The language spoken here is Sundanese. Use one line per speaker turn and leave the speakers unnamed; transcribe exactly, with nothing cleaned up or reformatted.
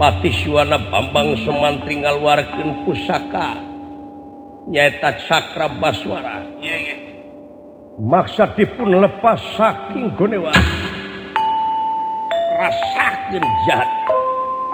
Patiswana Bambang Sumantri ngaluarkeun pusaka nyaeta Cakra Baswara. Maksudipun lepas saking gonewa rasakeun jahat